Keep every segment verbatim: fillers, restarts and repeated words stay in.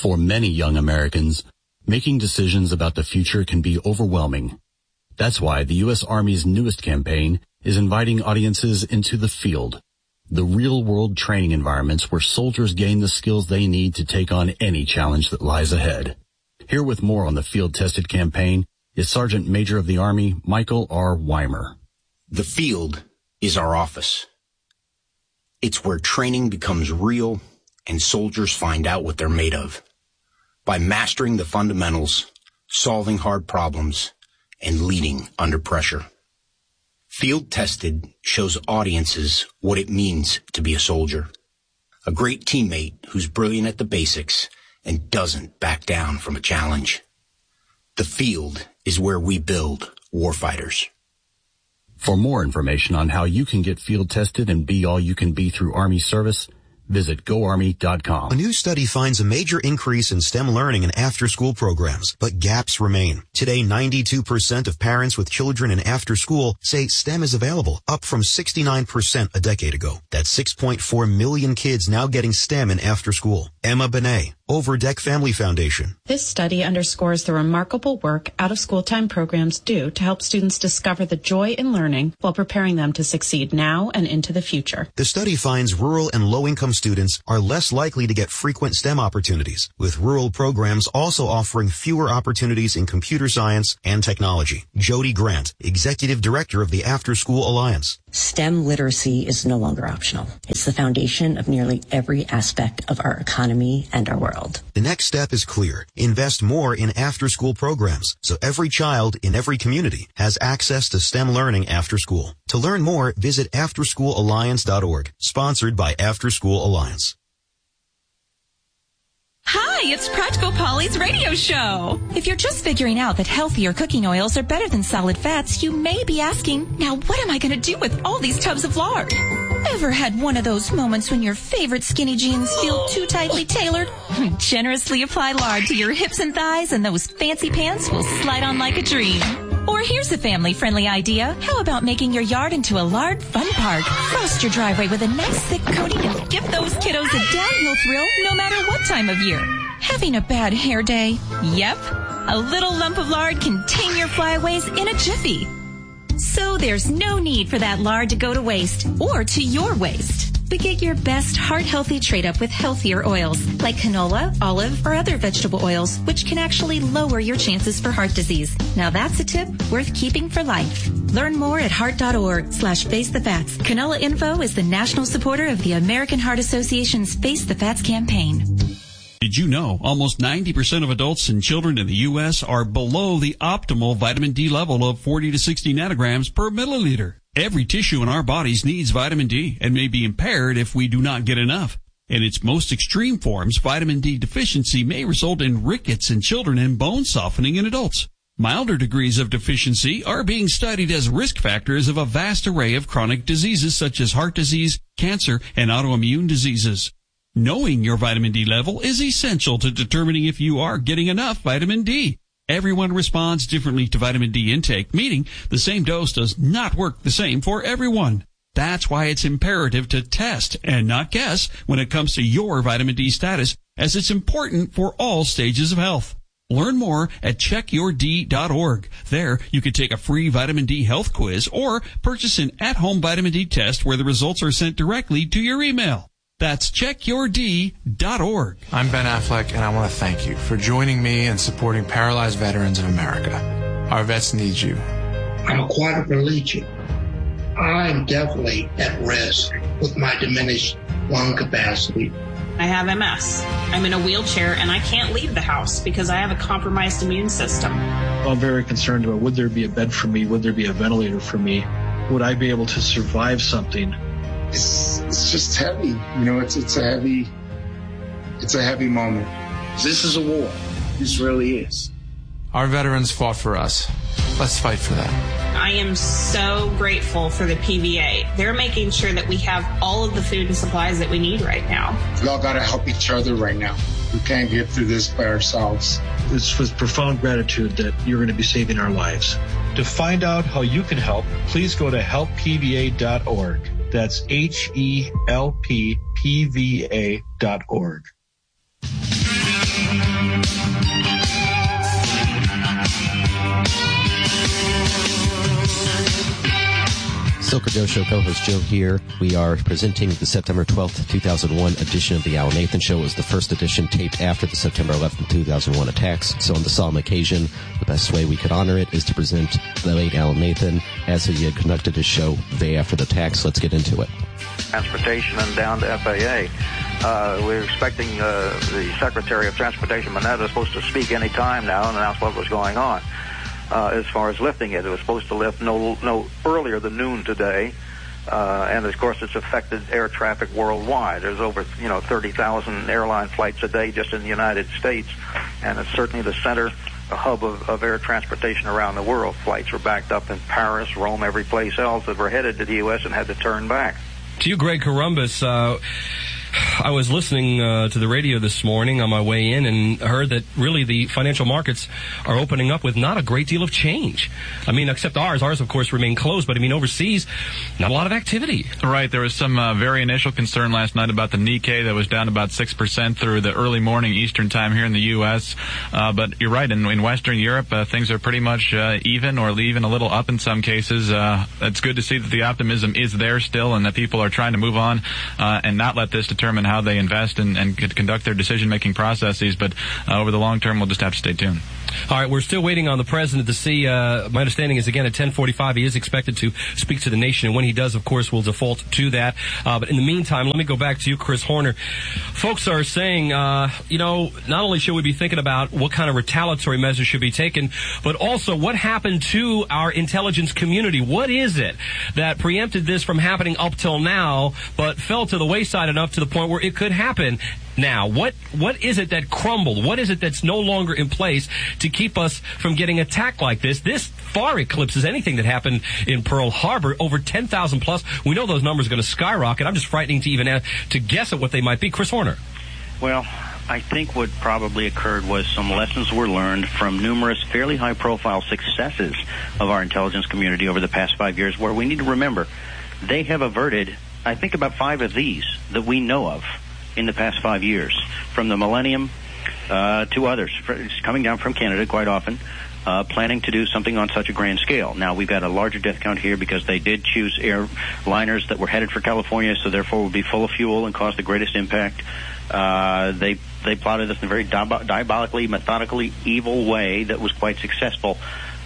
For many young Americans, making decisions about the future can be overwhelming. That's why the U S Army's newest campaign is inviting audiences into the field, the real-world training environments where soldiers gain the skills they need to take on any challenge that lies ahead. Here with more on the field-tested campaign is Sergeant Major of the Army Michael R. Weimer. The field is our office. It's where training becomes real and soldiers find out what they're made of. By mastering the fundamentals, solving hard problems, and leading under pressure. Field Tested shows audiences what it means to be a soldier. A great teammate who's brilliant at the basics and doesn't back down from a challenge. The field is where we build warfighters. For more information on how you can get field tested and be all you can be through Army service, visit go army dot com. A new study finds a major increase in STEM learning and after-school programs, but gaps remain. Today, ninety-two percent of parents with children in after-school say STEM is available, up from sixty-nine percent a decade ago. That's six point four million kids now getting STEM in after-school. Emma Benet, Overdeck Family Foundation. This study underscores the remarkable work out-of-school time programs do to help students discover the joy in learning while preparing them to succeed now and into the future. The study finds rural and low-income students are less likely to get frequent STEM opportunities, with rural programs also offering fewer opportunities in computer science and technology. Jody Grant, Executive Director of the After School Alliance. STEM literacy is no longer optional. It's the foundation of nearly every aspect of our economy and our world. The next step is clear. Invest more in after-school programs so every child in every community has access to STEM learning after school. To learn more, visit after school alliance dot org, sponsored by After School Alliance. Hi, it's Practical Polly's radio show. If you're just figuring out that healthier cooking oils are better than solid fats, you may be asking, now what am I going to do with all these tubs of lard? Ever had one of those moments when your favorite skinny jeans feel too tightly tailored? Generously apply lard to your hips and thighs and those fancy pants will slide on like a dream. Or here's a family-friendly idea. How about making your yard into a lard fun park? Frost your driveway with a nice thick coating and give those kiddos a downhill thrill no matter what time of year. Having a bad hair day? Yep. A little lump of lard can tame your flyaways in a jiffy. So there's no need for that lard to go to waste or to your waste. But get your best heart-healthy trade-up with healthier oils like canola, olive, or other vegetable oils, which can actually lower your chances for heart disease. Now that's a tip worth keeping for life. Learn more at heart.org slash face the fats. Canola Info is the national supporter of the American Heart Association's Face the Fats campaign. Did you know almost ninety percent of adults and children in the U S are below the optimal vitamin D level of forty to sixty nanograms per milliliter? Every tissue in our bodies needs vitamin D and may be impaired if we do not get enough. In its most extreme forms, vitamin D deficiency may result in rickets in children and bone softening in adults. Milder degrees of deficiency are being studied as risk factors of a vast array of chronic diseases such as heart disease, cancer, and autoimmune diseases. Knowing your vitamin D level is essential to determining if you are getting enough vitamin D. Everyone responds differently to vitamin D intake, meaning the same dose does not work the same for everyone. That's why it's imperative to test and not guess when it comes to your vitamin D status, as it's important for all stages of health. Learn more at check your d dot org. There, you can take a free vitamin D health quiz or purchase an at-home vitamin D test where the results are sent directly to your email. That's check your d dot org. I'm Ben Affleck, and I want to thank you for joining me in supporting paralyzed veterans of America. Our vets need you. I'm a quadriplegic. I'm definitely at risk with my diminished lung capacity. I have M S. I'm in a wheelchair, and I can't leave the house because I have a compromised immune system. I'm very concerned about, would there be a bed for me? Would there be a ventilator for me? Would I be able to survive something? It's, it's just heavy. You know, it's it's a heavy, it's a heavy moment. This is a war. This really is. Our veterans fought for us. Let's fight for them. I am so grateful for the P V A. They're making sure that we have all of the food and supplies that we need right now. We all got to help each other right now. We can't get through this by ourselves. It's with profound gratitude that you're going to be saving our lives. To find out how you can help, please go to help p v a dot org. That's H E L P P V A dot org. Silker Joe Show co-host Joe here. We are presenting the September twelfth, two thousand one edition of the Al Nathan Show. It was the first edition taped after the September eleventh, two thousand one attacks. So on the solemn occasion, the best way we could honor it is to present the late Al Nathan as he had conducted his show the day after the attacks. Let's get into it. Transportation and down to F A A. Uh, we're expecting uh, the Secretary of Transportation, Mineta, is supposed to speak any time now and announce what was going on. Uh, as far as lifting it, it was supposed to lift no no earlier than noon today, uh, and of course it's affected air traffic worldwide. There's over you know thirty thousand airline flights a day just in the United States, and it's certainly the center, a hub of, of air transportation around the world. Flights were backed up in Paris, Rome, every place else that were headed to the U S and had to turn back. To you, Greg Corombos, uh, I was listening uh, to the radio this morning on my way in and heard that really the financial markets are opening up with not a great deal of change. I mean, except ours. Ours, of course, remain closed, but I mean, overseas, not a lot of activity. Right. There was some uh, very initial concern last night about the Nikkei that was down about six percent through the early morning Eastern time here in the U S Uh, but you're right. In, in Western Europe, uh, things are pretty much uh, even or even a little up in some cases. Uh, it's good to see that the optimism is there still and that people are trying to move on uh, and not let this determine how they invest and, and conduct their decision-making processes. But uh, over the long term, we'll just have to stay tuned. All right, we're still waiting on the president to see. Uh, my understanding is, again, at ten forty-five, he is expected to speak to the nation. And when he does, of course, we'll default to that. Uh, but in the meantime, let me go back to you, Chris Horner. Folks are saying, uh, you know, not only should we be thinking about what kind of retaliatory measures should be taken, but also what happened to our intelligence community. What is it that preempted this from happening up till now, but fell to the wayside enough to the point where it could happen now? What what is it that crumbled? What is it that's no longer in place to keep us from getting attacked like this? This far eclipses anything that happened in Pearl Harbor. Over ten thousand plus. We know those numbers are going to skyrocket. I'm just frightening to even ask, to guess at what they might be. Chris Horner. Well, I think what probably occurred was some lessons were learned from numerous fairly high-profile successes of our intelligence community over the past five years, where we need to remember they have averted, I think, about five of these that we know of in the past five years, from the millennium uh, to others, coming down from Canada quite often, uh, planning to do something on such a grand scale. Now, we've got a larger death count here because they did choose airliners that were headed for California, so therefore would be full of fuel and cause the greatest impact. Uh, they they plotted this in a very diab- diabolically, methodically evil way that was quite successful.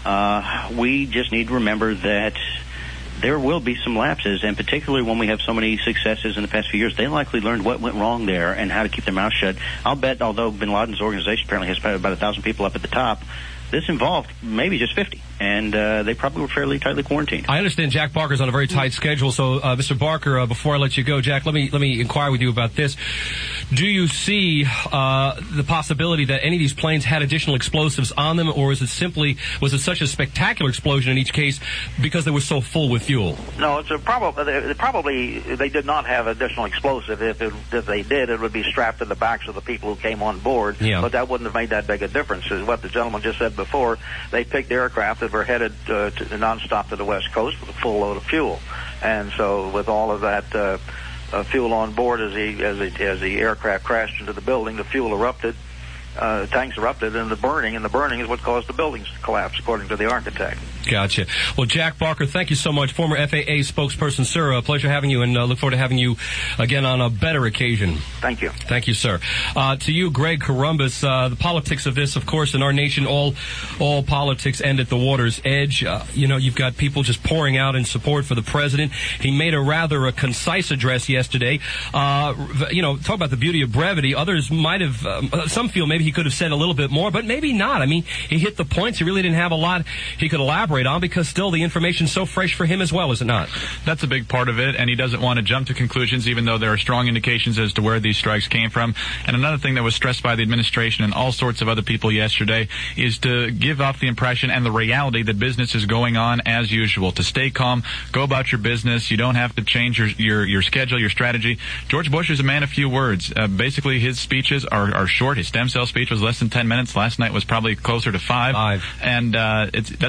Uh, we just need to remember that there will be some lapses, and particularly when we have so many successes in the past few years, they likely learned what went wrong there and how to keep their mouth shut. I'll bet, although bin Laden's organization apparently has about a thousand people up at the top, this involved maybe just fifty, and uh, they probably were fairly tightly quarantined. I understand Jack Barker's on a very tight schedule, so uh, Mister Barker, uh, before I let you go, Jack, let me let me inquire with you about this. Do you see uh, the possibility that any of these planes had additional explosives on them, or is it simply was it such a spectacular explosion in each case because they were so full with fuel? No, it's a probably they, probably they did not have additional explosive. If it, if they did, it would be strapped to the backs of the people who came on board. Yeah. But that wouldn't have made that big a difference. Is what the gentleman just said before. They picked aircraft that were headed uh, to, nonstop to the West Coast with a full load of fuel, and so with all of that uh, uh, fuel on board, as the as the as the aircraft crashed into the building, the fuel erupted. Uh, tanks erupted, and the burning, and the burning is what caused the buildings to collapse, according to the architect. Gotcha. Well, Jack Barker, thank you so much. Former F A A spokesperson, sir. A pleasure having you, and uh, look forward to having you again on a better occasion. Thank you. Thank you, sir. Uh, to you, Greg Corombos, uh, the politics of this, of course, in our nation, all all politics end at the water's edge. Uh, you know, you've got people just pouring out in support for the president. He made a rather a concise address yesterday. Uh, you know, talk about the beauty of brevity. Others might have, um, some feel maybe he could have said a little bit more, but maybe not. I mean, he hit the points. He really didn't have a lot he could elaborate on because still the information's so fresh for him as well, is it not? That's a big part of it, and he doesn't want to jump to conclusions even though there are strong indications as to where these strikes came from. And another thing that was stressed by the administration and all sorts of other people yesterday is to give off the impression and the reality that business is going on as usual. To stay calm, go about your business. You don't have to change your your, your schedule, your strategy. George Bush is a man of few words. Uh, basically, his speeches are, are short. His stem cell speech was less than ten minutes. Last night was probably closer to five. Five. And uh, it's that's simply the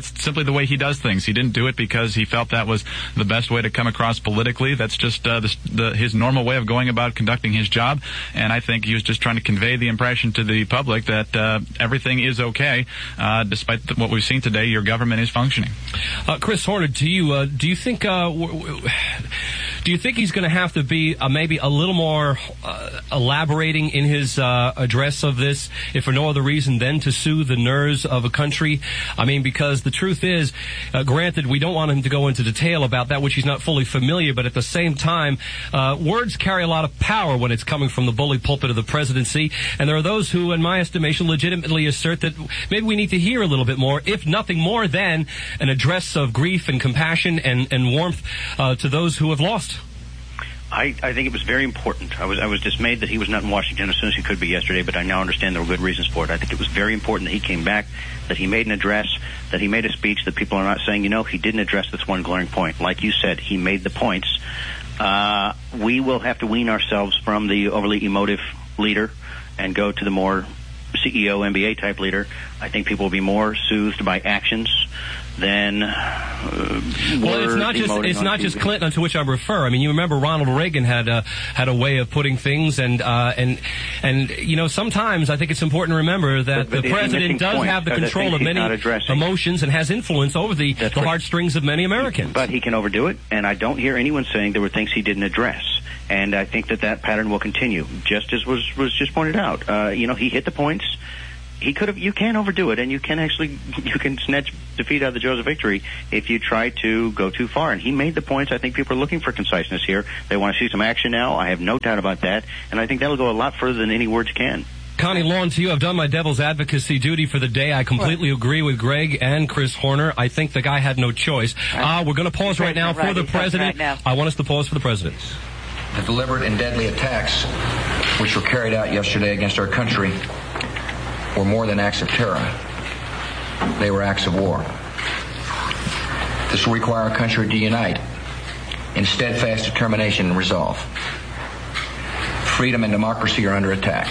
the way he does things. He didn't do it because he felt that was the best way to come across politically. That's just uh, the, the, his normal way of going about conducting his job. And I think he was just trying to convey the impression to the public that uh, everything is okay, uh, despite the, what we've seen today. Your government is functioning. Uh, Chris Horner, do you uh, do you think uh, w- w- do you think he's going to have to be uh, maybe a little more uh, elaborating in his uh, address of this, if for no other reason than to soothe the nerves of a country? I mean, because the truth is, uh, granted, we don't want him to go into detail about that which he's not fully familiar, but at the same time, uh, words carry a lot of power when it's coming from the bully pulpit of the presidency, and there are those who, in my estimation, legitimately assert that maybe we need to hear a little bit more, if nothing more than an address of grief and compassion and, and warmth uh, to those who have lost. I, I think it was very important. I was I was dismayed that he was not in Washington as soon as he could be yesterday, but I now understand there were good reasons for it. I think it was very important that he came back, that he made an address, that he made a speech, that people are not saying, you know, he didn't address this one glaring point. Like you said, he made the points. Uh, we will have to wean ourselves from the overly emotive leader and go to the more C E O, M B A type leader. I think people will be more soothed by actions than uh, well, it's not just it's not T V. Just Clinton, to which I refer. I mean, you remember Ronald Reagan had a had a way of putting things, and uh, and and you know, sometimes I think it's important to remember that but, but the president does have the control of many emotions and has influence over the, the heartstrings of many Americans. But he can overdo it, and I don't hear anyone saying there were things he didn't address. And I think that that pattern will continue, just as was was just pointed out. Uh, you know, he hit the points. He could have. You can overdo it, and you can actually you can snatch defeat out of the jaws of victory if you try to go too far. And he made the points. I think people are looking for conciseness here. They want to see some action now. I have no doubt about that, and I think that'll go a lot further than any words can. Connie Lawn, to you, I've done my devil's advocacy duty for the day. I completely agree with Greg and Chris Horner. I think the guy had no choice. Uh, we're going to pause right now for the president. Right I want us to pause for the president. The deliberate and deadly attacks which were carried out yesterday against our country were more than acts of terror. They were acts of war. This will require our country to unite in steadfast determination and resolve. Freedom and democracy are under attack.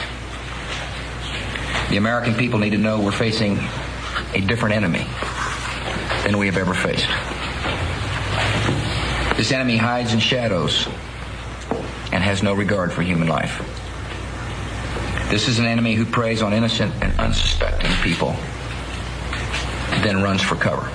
The American people need to know we're facing a different enemy than we have ever faced. This enemy hides in shadows and has no regard for human life. This is an enemy who preys on innocent and unsuspecting people, then runs for cover.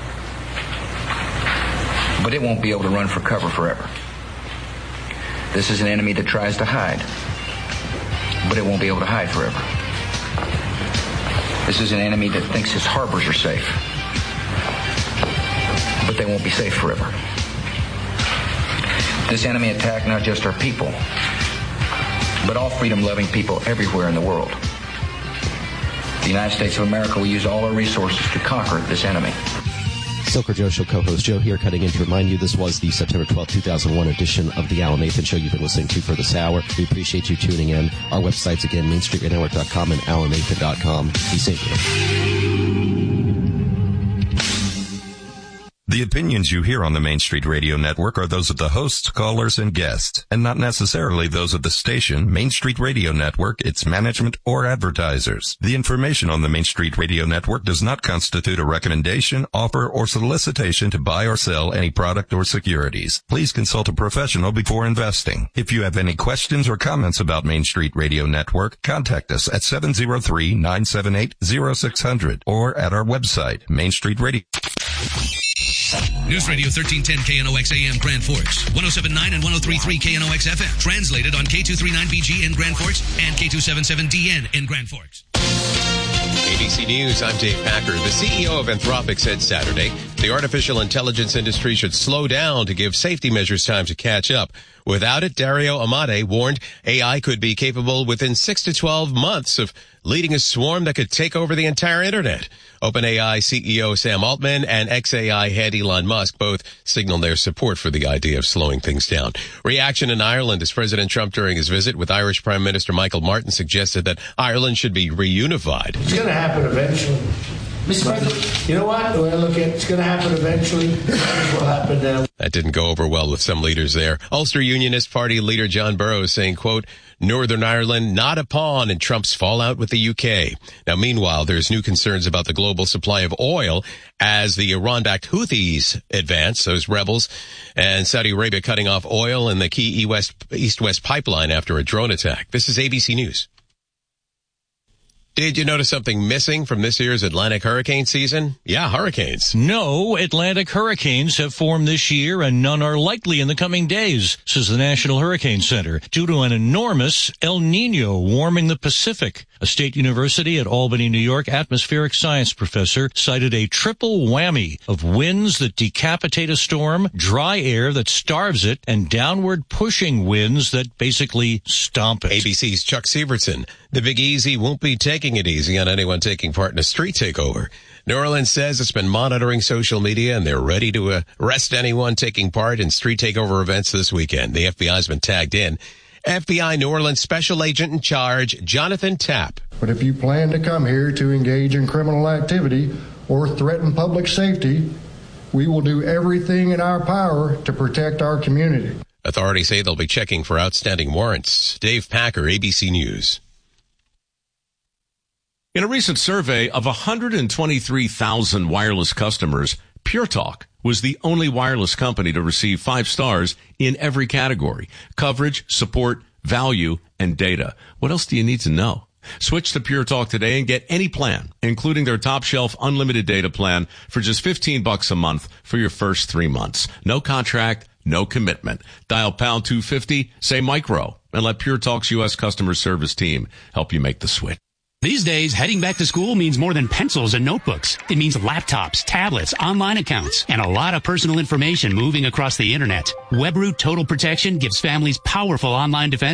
But it won't be able to run for cover forever. This is an enemy that tries to hide, but it won't be able to hide forever. This is an enemy that thinks his harbors are safe, but they won't be safe forever. This enemy attacked not just our people, but all freedom-loving people everywhere in the world. The United States of America will use all our resources to conquer this enemy. Soaker Joe Show co-host Joe here, cutting in to remind you this was the September twelfth, two thousand one edition of the Alan Nathan Show you've been listening to for this hour. We appreciate you tuning in. Our websites, again, main street radio network dot com and alan nathan dot com. Be safe. The opinions you hear on the Main Street Radio Network are those of the hosts, callers, and guests, and not necessarily those of the station, Main Street Radio Network, its management, or advertisers. The information on the Main Street Radio Network does not constitute a recommendation, offer, or solicitation to buy or sell any product or securities. Please consult a professional before investing. If you have any questions or comments about Main Street Radio Network, contact us at seven oh three, nine seven eight, oh six hundred or at our website, Main Street Radio. News Radio thirteen ten K N O X A M Grand Forks, one oh seven point nine and one oh three point three K N O X F M, translated on K two thirty-nine B G in Grand Forks and K two seventy-seven D N in Grand Forks. A B C News, I'm Dave Packer. The C E O of Anthropic said Saturday the artificial intelligence industry should slow down to give safety measures time to catch up. Without it, Dario Amodei warned A I could be capable within six to twelve months of leading a swarm that could take over the entire internet. OpenAI C E O Sam Altman and X A I head Elon Musk both signaled their support for the idea of slowing things down. Reaction in Ireland as President Trump, during his visit with Irish Prime Minister Michael Martin, suggested that Ireland should be reunified. It's going to happen eventually. Mister President, you know what? Well, look, it's going to happen eventually. That's what happened now. That didn't go over well with some leaders there. Ulster Unionist Party leader John Burrows saying, quote, Northern Ireland not a pawn in Trump's fallout with the U K. Now, meanwhile, there's new concerns about the global supply of oil as the Iran-backed Houthis advance, those rebels, and Saudi Arabia cutting off oil in the key east-west pipeline after a drone attack. This is A B C News. Did you notice something missing from this year's Atlantic hurricane season? Yeah, hurricanes. No Atlantic hurricanes have formed this year, and none are likely in the coming days, says the National Hurricane Center, due to an enormous El Nino warming the Pacific. A State University at Albany, New York atmospheric science professor cited a triple whammy of winds that decapitate a storm, dry air that starves it, and downward pushing winds that basically stomp it. A B C's Chuck Severson. The Big Easy won't be taking it easy on anyone taking part in a street takeover. New Orleans says it's been monitoring social media, and they're ready to arrest anyone taking part in street takeover events this weekend. The F B I's been tagged in. F B I New Orleans Special Agent in Charge, Jonathan Tapp. But if you plan to come here to engage in criminal activity or threaten public safety, we will do everything in our power to protect our community. Authorities say they'll be checking for outstanding warrants. Dave Packer, A B C News. In a recent survey of one hundred twenty-three thousand wireless customers, Pure Talk was the only wireless company to receive five stars in every category: coverage, support, value, and data. What else do you need to know? Switch to Pure Talk today and get any plan, including their top shelf unlimited data plan for just fifteen bucks a month for your first three months. No contract, no commitment. Dial pound two fifty, say micro, and let Pure Talk's U S customer service team help you make the switch. These days, heading back to school means more than pencils and notebooks. It means laptops, tablets, online accounts, and a lot of personal information moving across the internet. Webroot Total Protection gives families powerful online defense